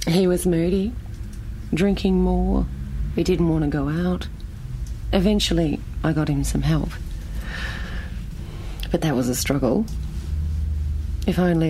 He was moody, drinking more. He didn't want to go out. Eventually, I got him some help. But that was a struggle. If only